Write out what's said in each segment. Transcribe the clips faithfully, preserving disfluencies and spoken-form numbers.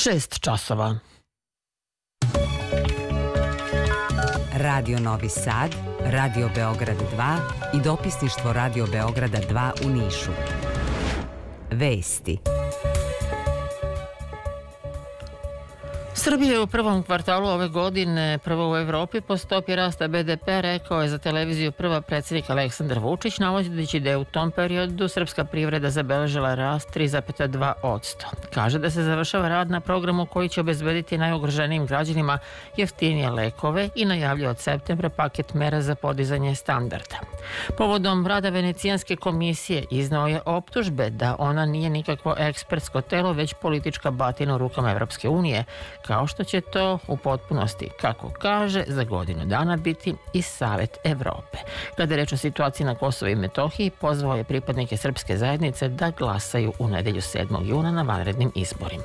Šest časova. Radio Novi Sad, Radio Beograd dva i dopisništvo Radio Beograda dva u Nišu. Vesti. Srbija je u prvom kvartalu ove godine prva u Evropi po stopi rasta be de pe, rekao je za televiziju prva predsjednik Aleksandar Vučić, navodeći da je u tom periodu srpska privreda zabeležila rast tri zarez dva posto. Kaže da se završava rad na programu koji će obezbediti najugroženijim građanima jeftinije lekove i najavljuje od septembra paket mera za podizanje standarda. Povodom rada Venecijanske komisije iznao je optužbe da ona nije nikakvo ekspertsko telo, već politička batina u rukama Evropske unije, kao što će to u potpunosti, kako kaže, za godinu dana biti i Savet Evrope. Kada je reč o situaciji na Kosovu i Metohiji, pozvao je pripadnike srpske zajednice da glasaju u nedelju sedmog juna na vanrednim izborima.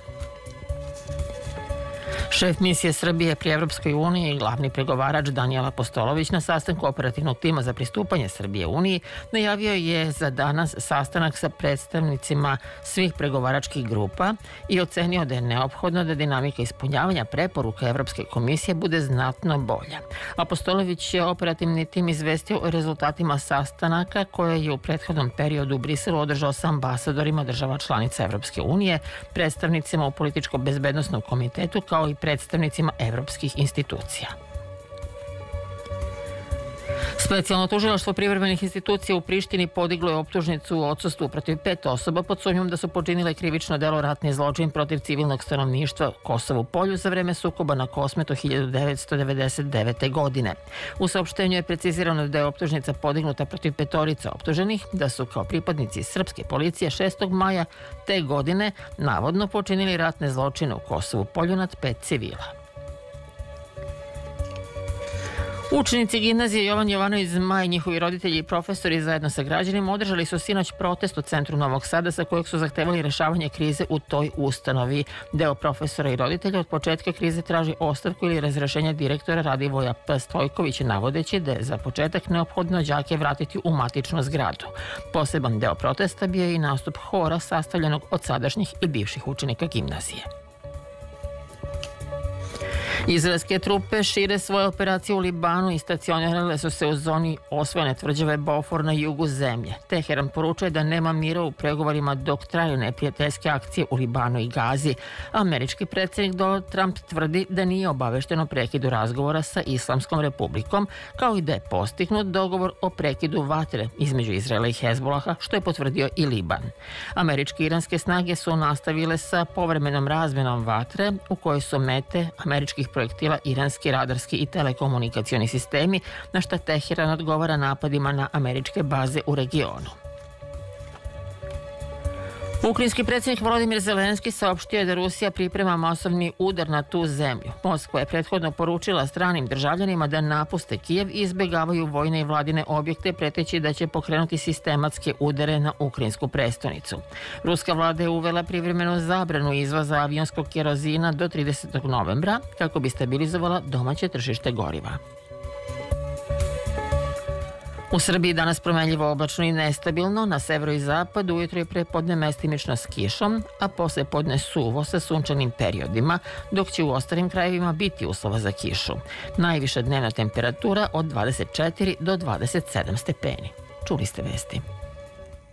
Šef misije Srbije pri Evropskoj uniji i glavni pregovarač Danijel Apostolović na sastanku operativnog tima za pristupanje Srbije Uniji najavio je za danas sastanak sa predstavnicima svih pregovaračkih grupa i ocenio da je neophodno da dinamika ispunjavanja preporuka Evropske komisije bude znatno bolja. Apostolović je operativni tim izvestio o rezultatima sastanaka koje je u prethodnom periodu u Briselu održao sa ambasadorima država članica Evropske unije, predstavnicima u političko-bezbednosnom komitetu kao i predstavnicima evropskih institucija. Specijalno tužilaštvo privremenih institucija u Prištini podiglo je optužnicu u odsustvu protiv pet osoba pod sumnjom da su počinile krivično delo ratni zločin protiv civilnog stanovništva u Kosovu polju za vreme sukoba na Kosmetu hiljadu devetsto devedeset devete. godine. U saopštenju je precizirano da je optužnica podignuta protiv petorica optuženih, da su kao pripadnici srpske policije šestog maja te godine navodno počinili ratne zločine u Kosovu polju nad pet civila. Učenici gimnazije Jovan Jovanović Zmaj, njihovi roditelji i profesori zajedno sa građanima održali su sinoć protest u centru Novog Sada sa kojeg su zahtevali rešavanje krize u toj ustanovi. Deo profesora i roditelja od početka krize traži ostavku ili razrešenje direktora Radivoja P. Stojkovića, navodeći da je za početak neophodno đake vratiti u matičnu zgradu. Poseban deo protesta bio je i nastup hora sastavljenog od sadašnjih i bivših učenika gimnazije. Izraelske trupe šire svoje operacije u Libanu i stacionirale su se u zoni osvojene tvrđave Bofor na jugu zemlje. Teheran poručuje da nema mira u pregovorima dok traju neprijateljske akcije u Libanu i Gazi. Američki predsjednik Donald Trump tvrdi da nije obavešteno prekidu razgovora sa Islamskom republikom, kao i da je postignut dogovor o prekidu vatre između Izraela i Hezbolaha, što je potvrdio i Liban. Američke i iranske snage su nastavile sa povremenom razmjenom vatre u kojoj su mete američkih projektila iranski radarski i telekomunikacioni sistemi, na što Teheran odgovara napadima na američke baze u regionu. Ukrajinski predsjednik Volodimir Zelenski saopštio je da Rusija priprema masovni udar na tu zemlju. Moskva je prethodno poručila stranim državljanima da napuste Kijev i izbjegavaju vojne i vladine objekte, preteći da će pokrenuti sistematske udare na ukrajinsku prestonicu. Ruska vlada je uvela privremenu zabranu izvoza avionskog kerozina do tridesetog novembra kako bi stabilizovala domaće tržište goriva. U Srbiji danas promenljivo oblačno i nestabilno, na severu i zapadu ujutro je prepodne mestimično s kišom, a posle podne suvo sa sunčanim periodima, dok će u ostalim krajevima biti uslova za kišu. Najviša dnevna temperatura od dvadeset četiri do dvadeset sedam stepeni. Čuli ste vesti.